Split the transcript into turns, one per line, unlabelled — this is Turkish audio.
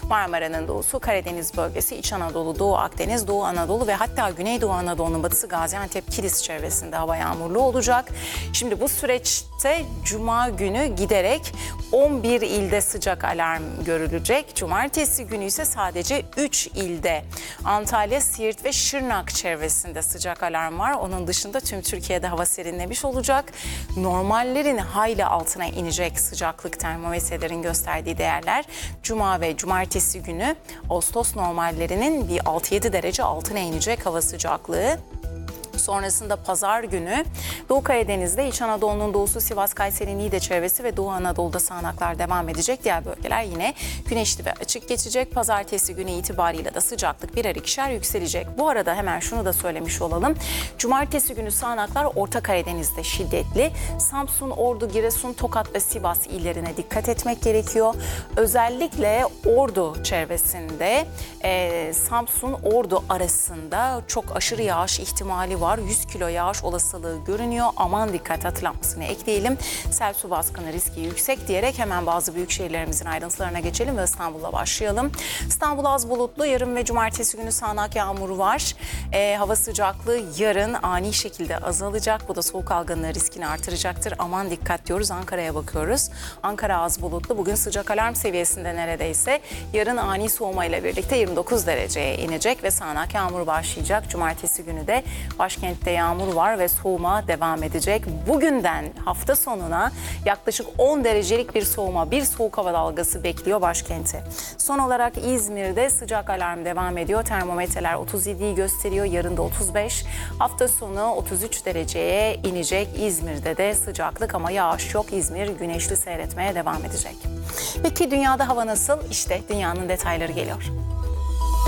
Marmara'nın doğusu, Karadeniz bölgesi, İç Anadolu, Doğu Akdeniz, Doğu Anadolu ve hatta Güneydoğu Anadolu'nun batısı Gaziantep, Kilis çevresinde hava yağmurlu olacak. Şimdi bu süreçte Cuma günü giderek 11 ilde sıcak alarm görülecek. Cumartesi günü ise sadece 3 ilde, Antalya, Siirt ve Şırnak çevresinde sıcak alarm var. Onun dışında tüm Türkiye'de hava serinlemiş olacak. Normallerin hayli altına inecek sıcaklık, termometrelerin gösterdiği değerler. Cuma ve cumartesi günü Ağustos normallerinin bir 6-7 derece altına inecek hava sıcaklığı. Sonrasında pazar günü Doğu Karadeniz'de, İç Anadolu'nun doğusu, Sivas, Kayseri, Niğde çevresi ve Doğu Anadolu'da sağanaklar devam edecek. Diğer bölgeler yine güneşli ve açık geçecek. Pazartesi günü itibariyle de sıcaklık birer ikişer yükselecek. Bu arada hemen şunu da söylemiş olalım. Cumartesi günü sağanaklar Orta Karadeniz'de şiddetli. Samsun, Ordu, Giresun, Tokat ve Sivas illerine dikkat etmek gerekiyor. Özellikle Ordu çevresinde Samsun, Ordu arasında çok aşırı yağış ihtimali var. 100 kilo yağış olasılığı görünüyor. Aman dikkat, hatırlatmasını ekleyelim. Sel, su baskını riski yüksek diyerek hemen bazı büyük şehirlerimizin ayrıntılarına geçelim ve İstanbul'la başlayalım. İstanbul az bulutlu. Yarın ve cumartesi günü sağanak yağmur var. Hava sıcaklığı yarın ani şekilde azalacak. Bu da soğuk algınlığı riskini artıracaktır. Aman dikkat diyoruz. Ankara'ya bakıyoruz. Ankara az bulutlu. Bugün sıcak alarm seviyesinde neredeyse. Yarın ani soğuma ile birlikte 29 dereceye inecek ve sağanak yağmur başlayacak. Cumartesi günü de başkentte yağmur var ve soğuma devam edecek. Bugünden hafta sonuna yaklaşık 10 derecelik bir soğuma, bir soğuk hava dalgası bekliyor başkenti. Son olarak İzmir'de sıcak alarm devam ediyor. Termometreler 37'yi gösteriyor. Yarın da 35. Hafta sonu 33 dereceye inecek İzmir'de de sıcaklık ama yağış yok. İzmir güneşli seyretmeye devam edecek. Peki dünyada hava nasıl? İşte dünyanın detayları geliyor.